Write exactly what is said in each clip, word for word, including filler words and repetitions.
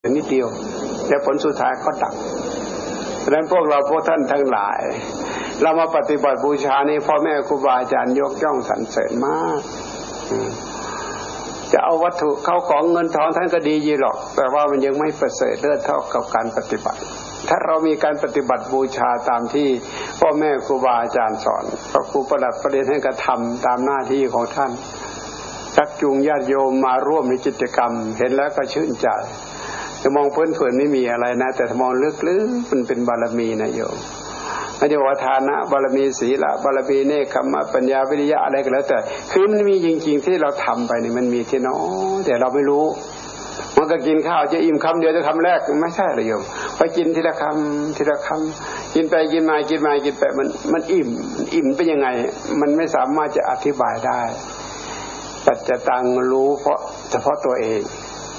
นิดเดียวแต่ผลสุดท้ายก็ดับเพราะฉะนั้นพวกเราพวกท่านทั้งหลายเรามาปฏิบัติบูชานี่พ่อแม่ครูบาอาจารย์ยกย่องสรรเสริญมากจะเอาวัตถุเข้าของเงินทองท่านก็ดีอยู่หรอกแต่ว่ามันยังไม่ประเสริฐเลิศเท่ากับการปฏิบัติถ้าเรามีการปฏิบัติบูชาตามที่พ่อแม่ครูบาอาจารย์สอนพระครูประหลัดประเด็นให้กระทำตามหน้าที่ของท่านชักจูงญาติโยมมาร่วมในกิจกรรมเห็นแล้วก็ชื่นใจจะมองเพื่อนๆไม่มีอะไรนะแต่มองลึกๆมันเป็นบารมีนะโยมไม่ใช่ว่าทานะบารมีศีลบารมีเนคขมะปัญญาวิริยะอะไรก็แล้วแต่คือมันมีจริงๆที่เราทำไปนี่มันมีที่น้อยแต่เราไม่รู้มันก็กินข้าวจะอิ่มคำเดียวจะคำแรกไม่ใช่เลยโยมไปกินทีละคำทีละคำกินไปกินมากินมากินไปมันมันอิ่มอิ่มเป็นยังไงมันไม่สามารถจะอธิบายได้ปัจจตังรู้เพราะเฉพาะตัวเอง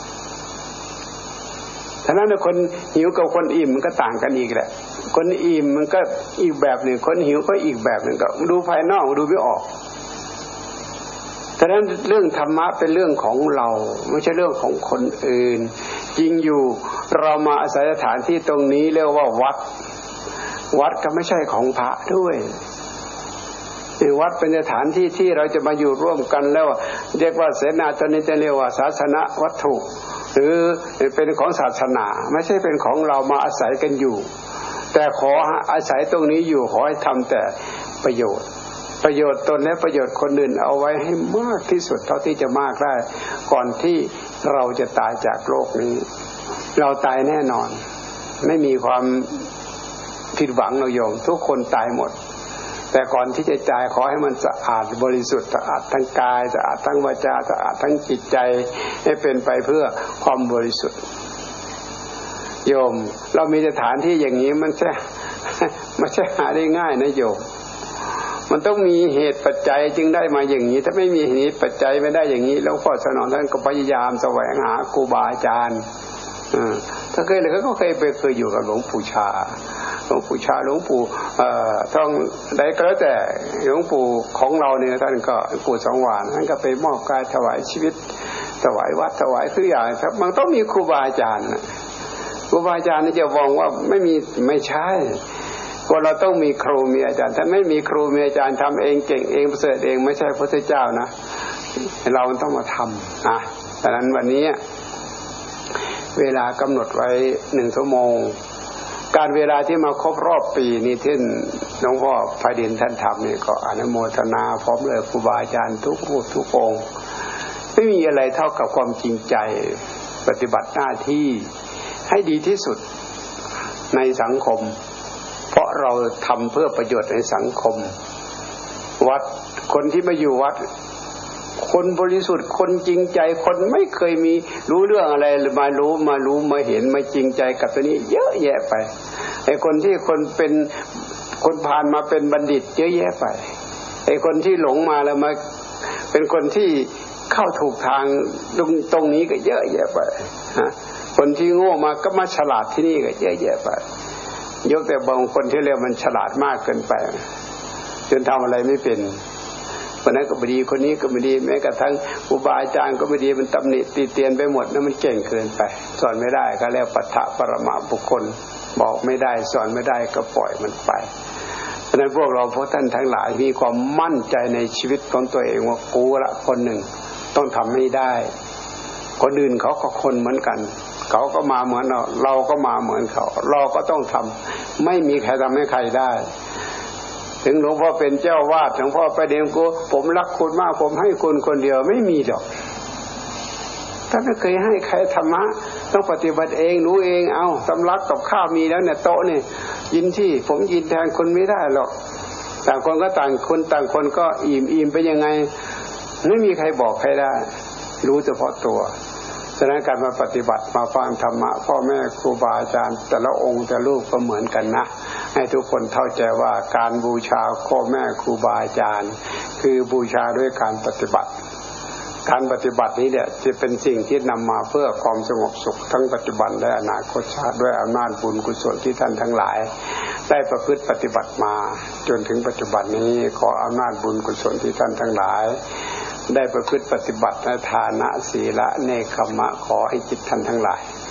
ฉะนั้นคนหิวกับคนอิ่มมันก็ต่างกันอีกแหละคนอิ่มมันก็อีกแบบหนึ่งคนหิวก็อีกแบบหนึ่งก็ดูภายนอกดูไม่ออกฉะนั้นเรื่องธรรมะเป็นเรื่องของเราไม่ใช่เรื่องของคนอื่นจริงอยู่เรามาอาศัยสถานที่ตรงนี้เรียกว่าวัดวัดก็ไม่ใช่ของพระด้วยวัดเป็นสถานที่ที่เราจะมาอยู่ร่วมกันแล้วเรียกว่าเสนาตอนนี้จะเรียกว่าศาสนวัตถุหรือเป็นของศาสนาไม่ใช่เป็นของเรามาอาศัยกันอยู่แต่ขออาศัยตรงนี้อยู่ขอให้ทำแต่ประโยชน์ประโยชน์ตนและประโยชน์คนอื่นเอาไว้ให้มากที่สุดเท่าที่จะมากได้ก่อนที่เราจะตายจากโลกนี้เราตายแน่นอนไม่มีความผิดหวังเราโยมทุกคนตายหมดแต่ก่อนที่จะจ่ายขอให้มันสะอาดบริสุทธิ์สะอาดทั้งกายสะอาดทั้งวาจาสะอาดทั้งจิตใจให้เป็นไปเพื่อความบริสุทธิ์โยมเรามีสถานที่อย่างนี้มันใช่มันใช่หาได้ง่ายนะโยมมันต้องมีเหตุปัจจัยจึงได้มาอย่างนี้ถ้าไม่มีเหตุปัจจัยไม่ได้อย่างนี้แล้วพ่อสนองท่านก็พยายามแสวงหาครูบาอาจารย์ถ้าเคยเลยก็เคยไปเคยอยู่กับหลวงปู่ชาหลวงปู่ชาหลวงปู่ท่องได้ก็แล้วแต่หลวงปู่ของเราเนี่ยท่านก็ปู่สองหวานท่านก็ไปมอบกายถวายชีวิตถวายวัดถวายทุกอย่างครับมันต้องมีครูบาอาจารย์ครูบาอาจารย์นี่จะมองว่าไม่มีไม่ใช่ก็เราต้องมีครูมีอาจารย์ถ้าไม่มีครูมีอาจารย์ทำเองเก่งเองประเสริฐเองไม่ใช่พระพุทธเจ้านะเราต้องมาทำนะดังนั้นวันนี้เวลากำหนดไว้หนึ่งชั่วโมงการเวลาที่มาครบรอบปีนี้ที่หลวงพ่อพระดินท่านทำนี่ก็อนุโมทนาพร้อมเลยครูบาอาจารย์ทุกรูปทุกองค์ไม่มีอะไรเท่ากับความจริงใจปฏิบัติหน้าที่ให้ดีที่สุดในสังคมเพราะเราทำเพื่อประโยชน์ในสังคมวัดคนที่มาอยู่วัดคนบริสุทธิ์คนจริงใจคนไม่เคยมีรู้เรื่องอะไรหรือมารู้มารู้มาเห็นมาจริงใจกับตัวนี้เยอะแยะไปไอ้คนที่คนเป็นคนผ่านมาเป็นบัณฑิตเยอะแยะไปไอ้คนที่หลงมาแล้วมาเป็นคนที่เข้าถูกทางตรงตรงนี้ก็เยอะแยะไปฮะคนที่โง่มาก็มาฉลาดที่นี่ก็เยอะแยะไปยกแต่บางคนที่เรียกมันฉลาดมากเกินไปจนทำอะไรไม่เป็นคนนั้นก็ไม่ดีคนนี้ก็ไม่ดีแม้กระทั่งครูบาอาจารย์ก็ไม่ดีมันตำหนิตีเตียนไปหมดนั่นมันเก่งเกินไปสอนไม่ได้ก็แล้วปัฏฐปรมาบุคคลบอกไม่ได้สอนไม่ได้ก็ปล่อยมันไปฉะนั้นพวกเราพวกท่านทั้งหลายมีความมั่นใจในชีวิตของตัวเองว่ากูละคนหนึ่งต้องทำให้ได้คนอื่นเขาก็คนเหมือนกันเขาก็มาเหมือนเราเราก็มาเหมือนเขาเราก็ต้องทำไม่มีใครทำให้ใครได้ถึงหลวงพ่อเป็นเจ้าวาดหลวงพ่อไปเดียมกูผมรักคุณมากผมให้คุณคนเดียวไม่มีหรอกถ้าไม่เคยให้ใครธรรมะต้องปฏิบัติเองรู้เองเอาสำลักกับข้าวมีแล้วเนี่ยโต๊ะนี่ยินที่ผมยินแทนคนไม่ได้หรอกต่างคนก็ต่างคนต่างคนก็อิ่มอิ่มไปยังไงไม่มีใครบอกใครได้รู้เฉพาะตัวฉะนั้นการมาปฏิบัติมาฟังธรรมะพ่อแม่ครูบาอาจารย์แต่ละองค์แต่ลูกก็เหมือนกันนะให้ทุกคนเข้าใจว่าการบูชาพ่อแม่ครูบาอาจารย์คือบูชาด้วยการปฏิบัติการปฏิบัตินี้เนี่ยจะเป็นสิ่งที่นำมาเพื่อความสงบสุขทั้งปัจจุบันและอนาคตชาติด้วยอำนาจบุญกุศลที่ท่านทั้งหลายได้ประพฤติปฏิบัติมาจนถึงปัจจุบันนี้ขออำนาจบุญกุศลที่ท่านทั้งหลายได้ประพฤติปฏิบัติในฐานะศีลเนคขมะขอให้จิตท่านทั้งหลาย